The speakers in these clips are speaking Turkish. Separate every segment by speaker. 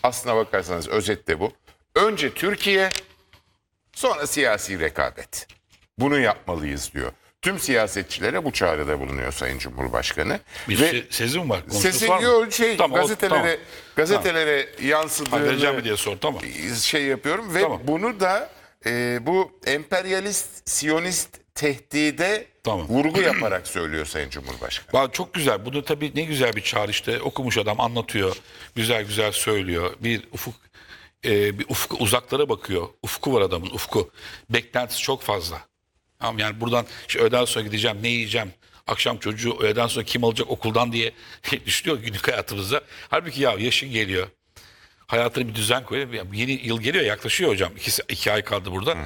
Speaker 1: Aslına bakarsanız özette bu. Önce Türkiye, sonra siyasi rekabet. Bunu yapmalıyız diyor. Tüm siyasetçilere bu çağrıda bulunuyor Sayın Cumhurbaşkanı.
Speaker 2: Bir sesi mi var?
Speaker 1: Sesi
Speaker 2: var mı?
Speaker 1: yok,
Speaker 2: Tamam,
Speaker 1: gazetelere
Speaker 2: vereceğim mi
Speaker 1: yansıdığını
Speaker 2: diye sor, tamam.
Speaker 1: şey yapıyorum ve
Speaker 2: Tamam.
Speaker 1: bunu da bu emperyalist, siyonist tehdide
Speaker 2: Tamam.
Speaker 1: vurgu yaparak söylüyor Sayın Cumhurbaşkanı.
Speaker 2: Çok güzel. Bu da tabii ne güzel bir çağrı işte. Okumuş adam anlatıyor. Güzel güzel söylüyor. Bir ufku uzaklara bakıyor. Ufku var adamın, ufku. Beklentisi çok fazla. Tamam, yani buradan işte öğleden sonra gideceğim, ne yiyeceğim, akşam çocuğu öğleden sonra kim alacak okuldan diye düşünüyor günlük hayatımızda. Halbuki ya yaşın geliyor. Hayatına bir düzen koyuyor. Yeni yıl geliyor, yaklaşıyor hocam. 2 ay kaldı burada.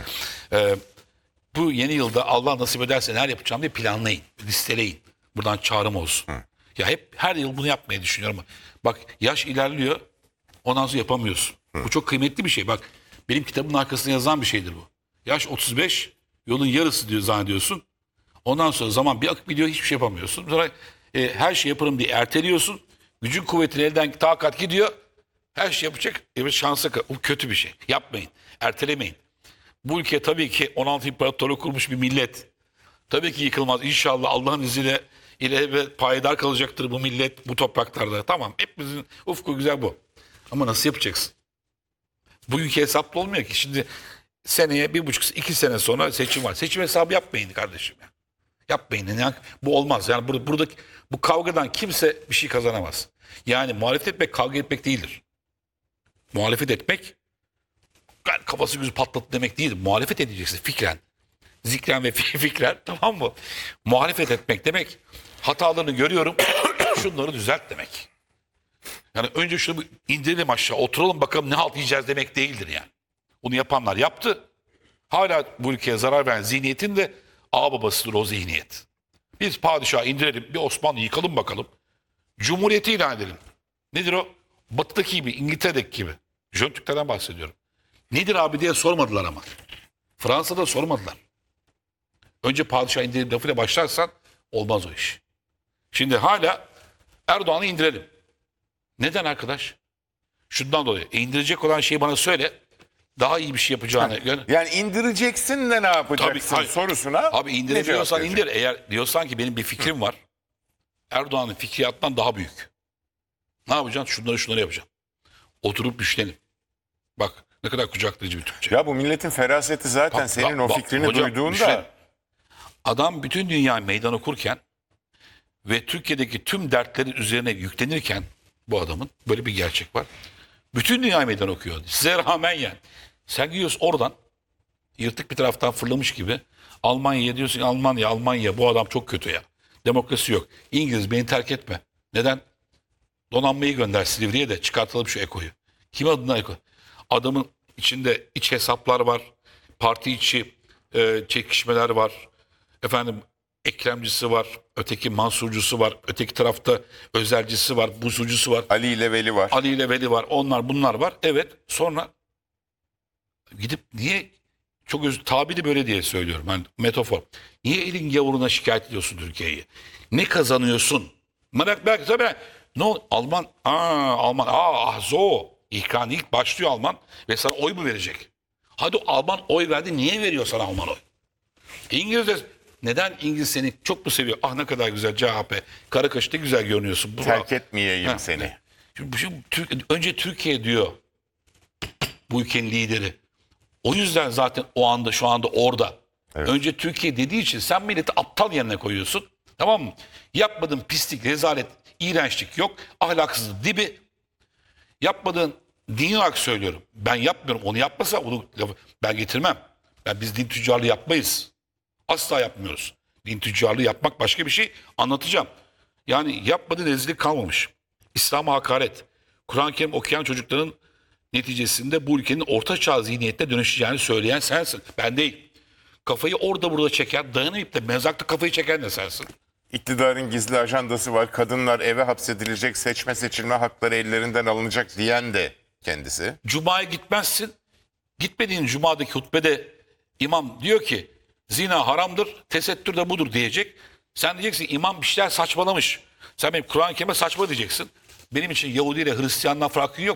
Speaker 2: Bu yeni yılda Allah nasip ederse neler yapacağım diye planlayın, listeleyin. Buradan çağrım olsun. Ya hep her yıl bunu yapmayı düşünüyorum. Bak yaş ilerliyor, ondan sonra yapamıyorsun. Bu çok kıymetli bir şey. Bak benim kitabımın arkasında yazan bir şeydir bu. Yaş 35, yolun yarısı diyor zannediyorsun. Ondan sonra zaman bir akıp gidiyor, hiçbir şey yapamıyorsun. Sonra her şey yaparım diye erteliyorsun. Gücün kuvvetin elden takat gidiyor. Her şey yapacak. Evet, şansa kal. Bu kötü bir şey. Yapmayın. Ertelemeyin. Bu ülke tabii ki 16 imparatorluğu kurmuş bir millet. Tabii ki yıkılmaz. İnşallah Allah'ın izniyle ileride payidar kalacaktır bu millet bu topraklarda. Tamam, hepimizin ufku güzel bu. Ama nasıl yapacaksın? Bugünkü hesaplı olmuyor ki. Şimdi seneye 1,5-2 sene sonra seçim var. Seçim hesabı yapmayın kardeşim ya. Yapmayın. Yani bu olmaz. Yani buradaki bu kavgadan kimse bir şey kazanamaz. Yani muhalefet etmek kavga etmek değildir. Muhalefet etmek yani kafası gözü patlattı demek değil. Muhalefet edeceksin fikren. Zikren ve fikren, tamam mı? Muhalefet etmek demek hatalarını görüyorum şunları düzelt demek. Yani önce şunu indirelim aşağı oturalım bakalım ne halt yiyeceğiz demek değildir yani. Bunu yapanlar yaptı. Hala bu ülkeye zarar veren zihniyetin de ağababasıdır o zihniyet. Biz padişahı indirelim, bir Osmanlı yıkalım bakalım. Cumhuriyeti ilan edelim. Nedir o? Batı'daki gibi, İngiltere'deki gibi. Jön Türklerden bahsediyorum. Nedir abi diye sormadılar ama. Fransa'da sormadılar. Önce padişah indirelim lafıyla başlarsan olmaz o iş. Şimdi hala Erdoğan'ı indirelim. Neden arkadaş? Şundan dolayı. İndirecek olan şeyi bana söyle. Daha iyi bir şey yapacağını.
Speaker 1: Yani indireceksin de ne yapacaksın
Speaker 2: Tabii, hayır.
Speaker 1: sorusuna.
Speaker 2: Abi indirebiliyorsan
Speaker 1: ne cevap
Speaker 2: indir. Eğer diyorsan ki benim bir fikrim var. Erdoğan'ın fikriyattan daha büyük. Ne yapacaksın? Şunları yapacaksın. Oturup düşünelim. Bak ne kadar kucaklayıcı bir Türkçe.
Speaker 1: Ya bu milletin feraseti zaten senin o fikrini
Speaker 2: hocam,
Speaker 1: duyduğunda.
Speaker 2: düşünelim. Adam bütün dünyaya meydan okurken ve Türkiye'deki tüm dertlerin üzerine yüklenirken bu adamın böyle bir gerçek var. Bütün dünyaya meydan okuyor. Size rağmen yani. Sen gidiyorsun oradan yırtık bir taraftan fırlamış gibi Almanya'ya diyorsun Almanya bu adam çok kötü ya. Demokrasi yok. İngiliz beni terk etme. Neden? Donanmayı gönder Silivri'ye de çıkartalım şu EKO'yu. Kim adına EKO? Adamın içinde iç hesaplar var. Parti içi çekişmeler var. Efendim Ekremcisi var. Öteki Mansurcusu var. Öteki tarafta Özelcisi var. Busucusu var.
Speaker 1: Ali ile Veli var.
Speaker 2: Ali ile Veli var. Onlar bunlar var. Evet. Sonra gidip niye çok tabiri böyle diye söylüyorum. Yani metafor. Niye elin gavuruna şikayet ediyorsun Türkiye'yi? Ne kazanıyorsun? Belki tabii Alman İlkan ilk başlıyor Alman ve sana oy mu verecek? Hadi Alman oy verdi. Niye veriyor sana Alman oy? İngiliz de neden İngiliz seni çok mu seviyor? Ah ne kadar güzel CHP. Kara kaşıkta güzel görünüyorsun.
Speaker 1: Terk etmeyeyim seni.
Speaker 2: Önce Türkiye diyor bu ülkenin lideri. O yüzden zaten şu anda orada. Evet. Önce Türkiye dediği için sen milleti aptal yerine koyuyorsun. Tamam mı? Yapmadığın pislik, rezalet, iğrençlik yok. Ahlaksızlık dibi. Yapmadığın dini olarak söylüyorum. Ben yapmıyorum. Onu yapmasa onu ben getirmem. Biz din tüccarlığı yapmayız. Asla yapmıyoruz. Din tüccarlığı yapmak başka bir şey. Anlatacağım. Yani yapmadığın rezillik kalmamış. İslam'a hakaret. Kur'an-ı Kerim okuyan çocukların neticesinde bu ülkenin orta çağ zihniyetine dönüşeceğini söyleyen sensin. Ben değil. Kafayı orada burada çeken, dayanamayıp da mezakta kafayı çeken de sensin.
Speaker 1: İktidarın gizli ajandası var. Kadınlar eve hapsedilecek, seçme seçilme hakları ellerinden alınacak diyen de kendisi.
Speaker 2: Cuma'ya gitmezsin. Gitmediğin Cuma'daki hutbede imam diyor ki zina haramdır, tesettür de budur diyecek. Sen diyeceksin imam bir şeyler saçmalamış. Sen benim Kur'an-ı Kerim'e saçma diyeceksin. Benim için Yahudi ile Hristiyan'dan farkı yok.